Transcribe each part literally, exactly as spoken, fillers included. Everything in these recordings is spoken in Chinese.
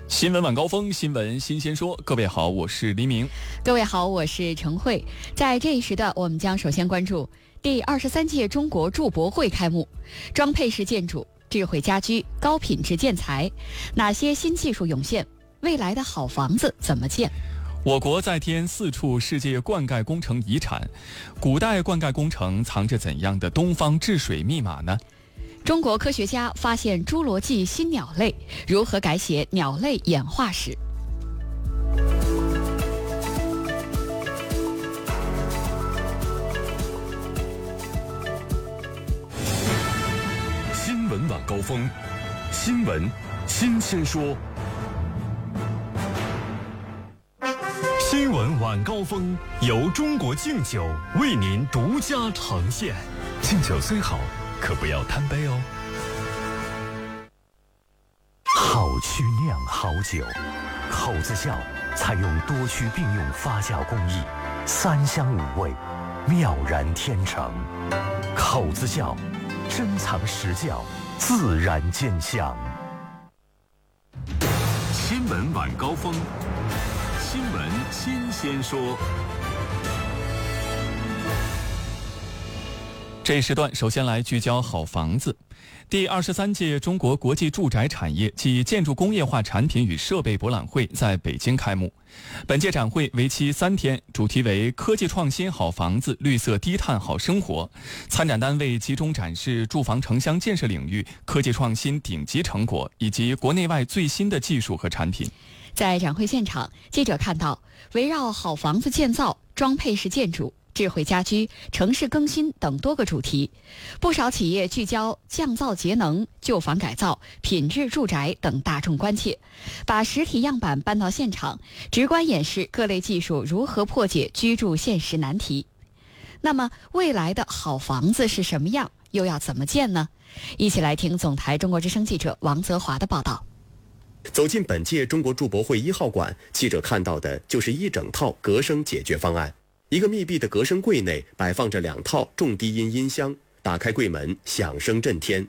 新闻晚高峰，新闻新鲜说。各位好，我是黎明。 各位好，我是陈慧。在这一时段，我们将首先关注第二十三届中国筑博会开幕，装配式建筑、智慧家居、高品质建材，哪些新技术涌现？未来的好房子怎么建？ 我国再添四处世界灌溉工程遗产，古代灌溉工程藏着怎样的东方治水密码呢？ 中国科学家发现侏罗纪新鸟类，如何改写鸟类演化史？ 新闻晚高峰，新闻新鲜说。新闻晚高峰由中国敬酒为您独家呈现。敬酒虽好，可不要贪杯哦。好曲酿好酒，口子窖采用多区并用发酵工艺，三香五味，妙然天成。口子窖，珍藏实窖，自然见香。新闻晚高峰，新闻新鲜说。 这一时段首先来聚焦好房子。第二十三届中国国际住宅产业及建筑工业化产品与设备博览会在北京开幕。本届展会为期三天，主题为科技创新好房子，绿色低碳好生活。参展单位集中展示住房城乡建设领域科技创新顶级成果，以及国内外最新的技术和产品。 在展会现场，记者看到围绕好房子建造、装配式建筑、智慧家居、城市更新等多个主题，不少企业聚焦降噪节能、旧房改造、品质住宅等大众关切，把实体样板搬到现场，直观演示各类技术如何破解居住现实难题。那么，未来的好房子是什么样，又要怎么建呢？一起来听总台中国之声记者王泽华的报道。 走进本届中国筑博会一号馆，记者看到的就是一整套隔声解决方案。一个密闭的隔声柜内摆放着两套重低音音箱，打开柜门，响声震天，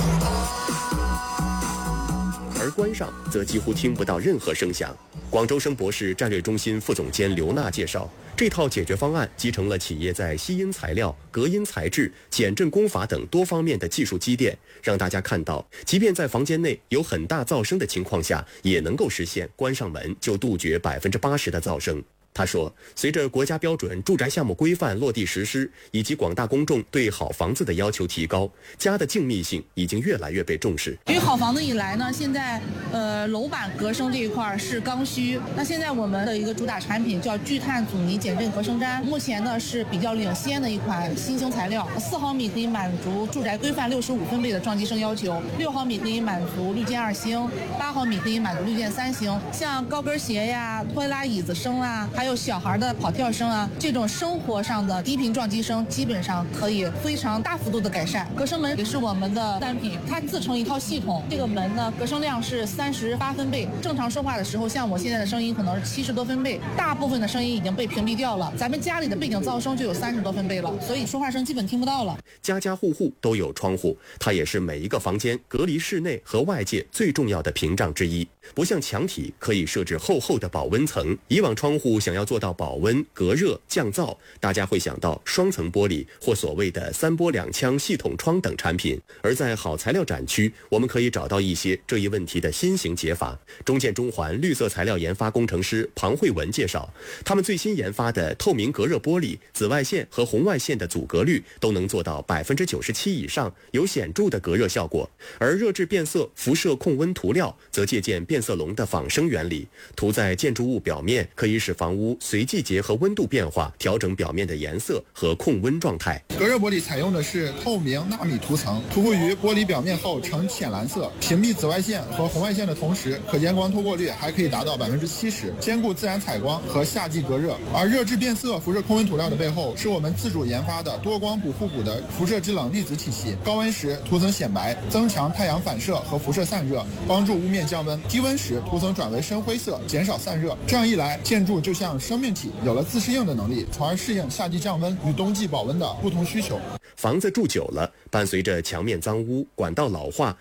而关上则几乎听不到任何声响。广州声博士战略中心副总监刘娜介绍，这套解决方案集成了企业在吸音材料、隔音材质、减震工法等多方面的技术积淀，让大家看到，即便在房间内有很大噪声的情况下，也能够实现关上门就杜绝百分之八十的噪声。他说，随着国家标准住宅项目规范落地实施，以及广大公众对好房子的要求提高，家的静谧性已经越来越被重视。 对于好房子以来呢，现在呃楼板隔声这一块是刚需。那现在我们的一个主打产品叫聚碳阻尼减震隔声毡，目前呢是比较领先的一款新型材料，四毫米可以满足住宅规范六十五分贝的撞击声要求，六毫米可以满足绿键二星，八毫米可以满足绿键三星。像高跟鞋呀、拖拉椅子声啊，还有小孩的跑跳声啊，这种生活上的低频撞击声基本上可以非常大幅度的改善。隔声门也是我们的单品，它自成一套系统。这个门呢，隔声量是三十八分贝，正常说话的时候，像我现在的声音可能是七十多分贝，大部分的声音已经被屏蔽掉了。咱们家里的背景噪声就有三十多分贝了，所以说话声基本听不到了。 家家户户都有窗户，它也是每一个房间隔离室内和外界最重要的屏障之一。不像墙体可以设置厚厚的保温层，以往窗户想要做到保温、隔热、降噪，大家会想到双层玻璃或所谓的三玻两腔系统窗等产品。而在好材料展区，我们可以找到一些这一问题的新型解法。中建中环绿色材料研发工程师庞慧文介绍，他们最新研发的透明隔热玻璃，紫外线和红外线的阻隔率都能做到百分之九十七以上，有显著的隔热效果。而热质变色辐射控温涂料则借鉴变色龙的仿生原理，涂在建筑物表面，可以使房屋随季节和温度变化调整表面的颜色和控温状态。 隔热玻璃采用的是透明纳米涂层，涂覆于玻璃表面后呈浅蓝色，屏蔽紫外线和红外线的同时，可见光透过率还可以达到百分之七十，兼顾自然采光和夏季隔热。而热质变色辐射控温涂料的背后，是我们自主研发的多光补护骨的辐射制冷粒子体系，高温时涂层显白，增强太阳反射和辐射散热，帮助屋面降温；低温时涂层转为深灰色，减少散热。这样一来，建筑就像生命体，有了自适应的能力，从而适应夏季降温与冬季保温的不同需求。 房子住久了，伴随着墙面脏污、管道老化、